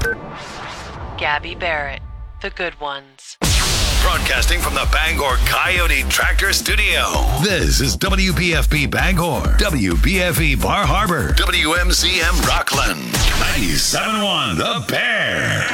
Gabby Barrett, The Good Ones. Broadcasting from the Bangor Coyote Tractor Studio. This is WPFB Bangor, WBFE Bar Harbor, WMCM Rockland, 97.1 The Bear.